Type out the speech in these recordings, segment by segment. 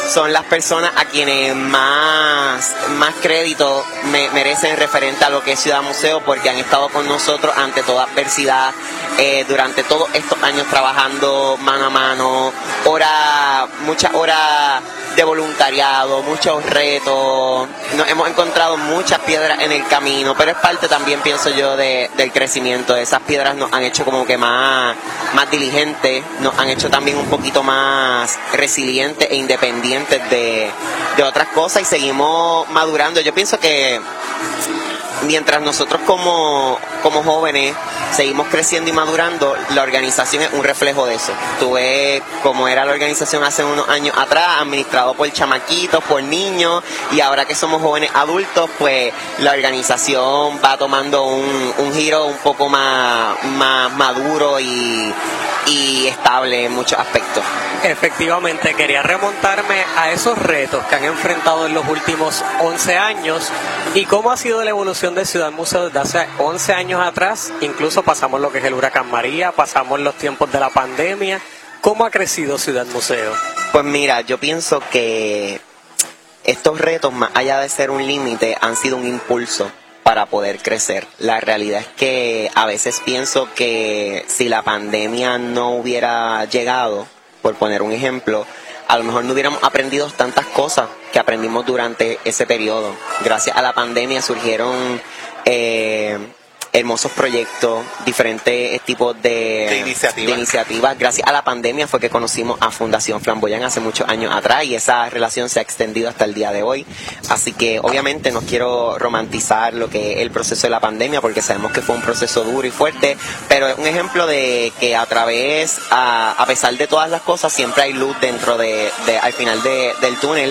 son las personas a quienes más crédito merecen referente a lo que es Ciudad Museo, porque han estado con nosotros ante toda adversidad, durante todos estos años trabajando mano a mano, muchas horas de voluntariado, muchos retos. Nos hemos encontrado muchas piedras en el camino, pero es parte también, pienso yo, del crecimiento. Esas piedras nos han hecho como que más diligentes, nos han hecho también un poquito más resilientes e independientes de otras cosas, y seguimos madurando. Yo pienso que mientras nosotros como jóvenes seguimos creciendo y madurando, la organización es un reflejo de eso. Tú ves cómo era la organización hace unos años atrás, administrado por chamaquitos, por niños, y ahora que somos jóvenes adultos, pues la organización va tomando un giro un poco más maduro y estable en muchos aspectos. Efectivamente, quería remontarme a esos retos que han enfrentado en los últimos 11 años y cómo ha sido la evolución de Ciudad Museo desde hace 11 años atrás. Incluso pasamos lo que es el huracán María, pasamos los tiempos de la pandemia. ¿Cómo ha crecido Ciudad Museo? Pues mira, yo pienso que estos retos, más allá de ser un límite, han sido un impulso para poder crecer. La realidad es que a veces pienso que si la pandemia no hubiera llegado, por poner un ejemplo, a lo mejor no hubiéramos aprendido tantas cosas que aprendimos durante ese periodo. Gracias a la pandemia surgieron hermosos proyectos, diferentes tipos de iniciativas. Gracias a la pandemia fue que conocimos a Fundación Flamboyant hace muchos años atrás, y esa relación se ha extendido hasta el día de hoy. Así que obviamente no quiero romantizar lo que es el proceso de la pandemia, porque sabemos que fue un proceso duro y fuerte, pero es un ejemplo de que a pesar de todas las cosas, siempre hay luz dentro al final del túnel,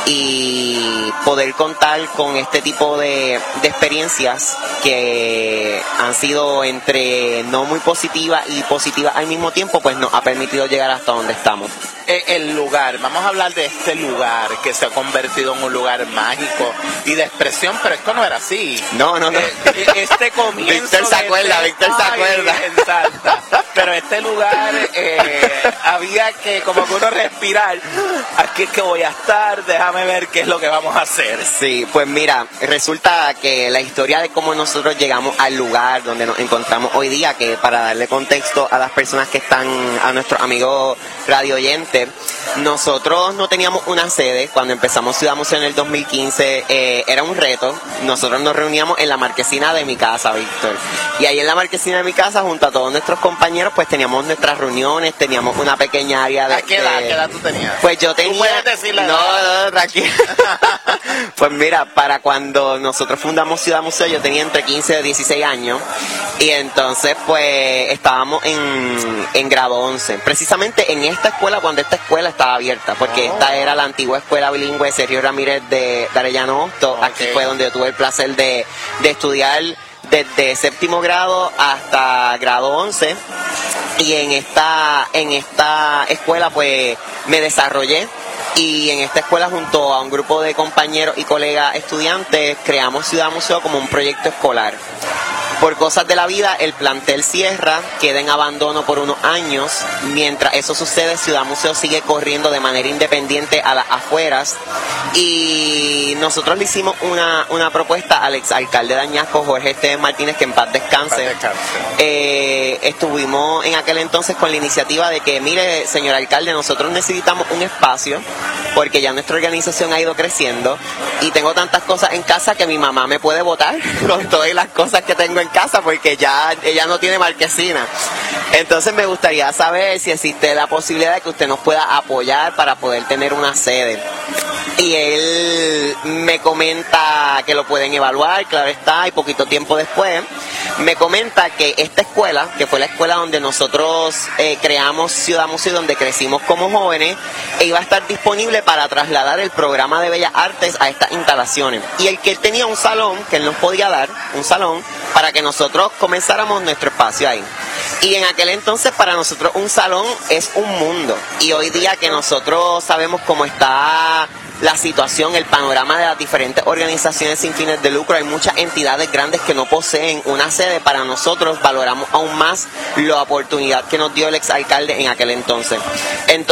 y poder contar con este tipo de experiencias que han sido entre no muy positivas y positivas al mismo tiempo, pues nos ha permitido llegar hasta donde estamos. El lugar, vamos a hablar de este lugar que se ha convertido en un lugar mágico y de expresión, pero esto no era así. No. Este comienzo. Víctor se acuerda. Exacto. Pero este lugar había que como que uno respirar. Aquí es que voy a estar, déjame ver qué es lo que vamos a hacer. Sí, pues mira, resulta que la historia de cómo nosotros llegamos al lugar donde nos encontramos hoy día, que para darle contexto a las personas que están, a nuestros amigos radio oyentes, nosotros no teníamos una sede. Cuando empezamos Ciudad Museo en el 2015, era un reto. Nosotros nos reuníamos en la marquesina de mi casa, Víctor, y ahí en la marquesina de mi casa, junto a todos nuestros compañeros, pues teníamos nuestras reuniones, teníamos una pequeña área de... ¿Qué edad tú tenías? Pues yo tenía... ¿Tú puedes decir la edad? No, tranquilo. Pues mira, para cuando nosotros fundamos Ciudad Museo, yo tenía entre 15 y 16 años, y entonces pues estábamos en grado 11, precisamente en esta escuela, cuando esta escuela estaba abierta, porque esta era la antigua escuela bilingüe Sergio Ramírez de Arellano Hosto. Aquí fue donde yo tuve el placer de estudiar desde séptimo grado hasta grado 11, y en esta escuela pues me desarrollé, y en esta escuela, junto a un grupo de compañeros y colegas estudiantes, creamos Ciudad Museo como un proyecto escolar. Por cosas de la vida, el plantel cierra, queda en abandono por unos años. Mientras eso sucede, Ciudad Museo sigue corriendo de manera independiente a las afueras, y nosotros le hicimos una propuesta al exalcalde de Añasco, Jorge Esteves Martínez, que en paz descanse. Estuvimos en aquel entonces con la iniciativa de que, mire, señor alcalde, nosotros necesitamos un espacio, porque ya nuestra organización ha ido creciendo, y tengo tantas cosas en casa que mi mamá me puede botar con todas las cosas que tengo en casa, porque ya ella no tiene marquesina. Entonces me gustaría saber si existe la posibilidad de que usted nos pueda apoyar para poder tener una sede. Y él me comenta que lo pueden evaluar, claro está, y poquito tiempo después me comenta que esta escuela, que fue la escuela donde nosotros creamos Ciudad Museo, donde crecimos como jóvenes, iba a estar disponible para trasladar el programa de Bellas Artes a estas instalaciones. Y el que él tenía un salón, que él nos podía dar, un salón, para que nosotros comenzáramos nuestro espacio ahí. Y en aquel entonces para nosotros un salón es un mundo. Y hoy día que nosotros sabemos cómo está la situación, el panorama de las diferentes organizaciones sin fines de lucro, hay muchas entidades grandes que no poseen una sede. Para nosotros valoramos aún más la oportunidad que nos dio el exalcalde en aquel entonces.